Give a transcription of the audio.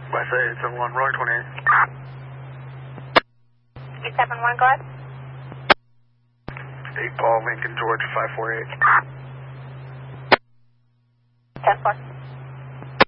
I say 871, Roy 28. 871, go ahead. 8 Paul, Lincoln, Georgia 548. 10-4.